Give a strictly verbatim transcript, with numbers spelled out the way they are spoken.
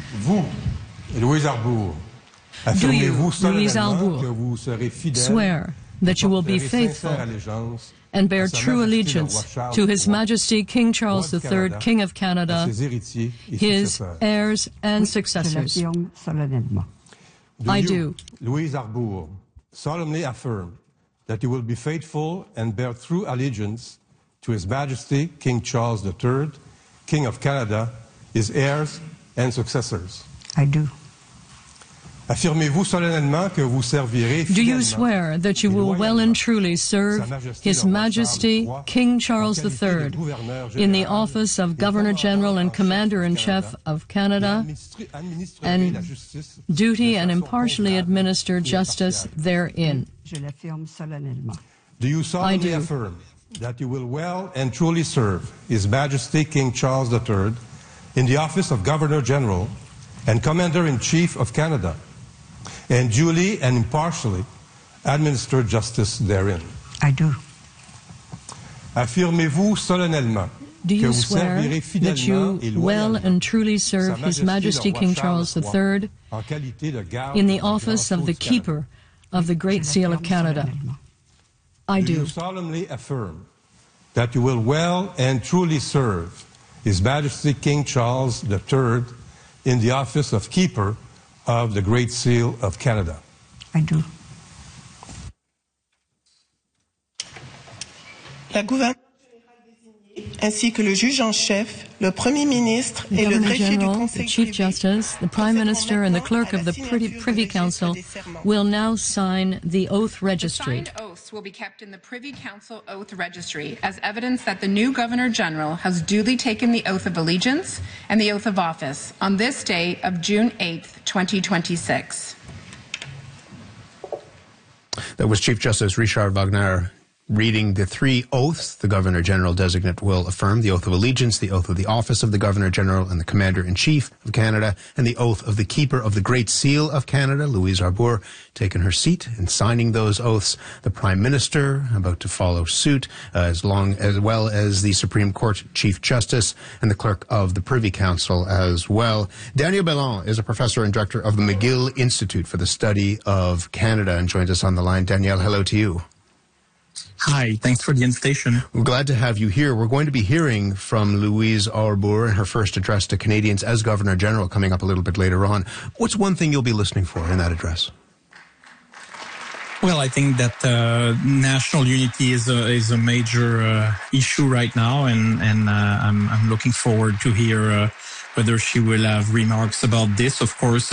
Vous, Louise Arbour, Do you, affirmez-vous Louise solennellement que Arbour, vous serez fidèle swear that you will be faithful and bear true allegiance to His Majesty King Charles the Third, King of Canada, his heirs and successors? I do. Louise Arbour solemnly affirm that you will be faithful and bear true allegiance to His Majesty King Charles the Third, King of Canada, his heirs and successors. I do. Affirmez-vous solennellement que vous servirez Do you swear that you will well and truly serve His Majesty King Charles the Third in the office of Governor-General and Commander-in-Chief of Canada, and duty and impartially administer justice therein? Do you solemnly affirm that you will well and truly serve His Majesty King Charles the Third in the office of Governor-General and Commander-in-Chief of Canada, and duly and impartially administer justice therein? I do. Affirmez-vous solennellement Do que you vous swear servirez that fidèlement et you well loyalement and truly serve His Majesty King Charles the Third en qualité de garde in the du office Grand of the Sceau du Canada? Keeper of the Great Seal of Canada? I Do you do. solemnly affirm that you will well and truly serve His Majesty King Charles the Third in the office of Keeper of the Great Seal of Canada? I do. La gouverneure ainsi que le juge en chef, le Premier ministre et le greffier du Governor-General, the Conseil Chief privé Justice, the Prime Minister, and the Clerk of the Privy, Privy Council will now sign the oath registry. The signed oaths will be kept in the Privy Council oath registry as evidence that the new Governor-General has duly taken the oath of allegiance and the oath of office on this day of June eighth, twenty twenty-six. That was Chief Justice Richard Wagner reading the three oaths the Governor-General designate will affirm: the oath of allegiance, the oath of the office of the Governor-General and the Commander-in-Chief of Canada, and the oath of the Keeper of the Great Seal of Canada. Louise Arbour taking her seat and signing those oaths. The Prime Minister about to follow suit, uh, as long as well as the Supreme Court Chief Justice and the Clerk of the Privy Council as well. Daniel Bellon is a professor and director of the McGill Institute for the Study of Canada and joins us on the line. Danielle, hello to you. Hi, thanks for the invitation. We're glad to have you here. We're going to be hearing from Louise Arbour in her first address to Canadians as Governor-General coming up a little bit later on. What's one thing you'll be listening for in that address? Well, I think that uh, national unity is a is a major uh, issue right now, and and uh, I'm I'm looking forward to hear uh, whether she will have remarks about this. Of course,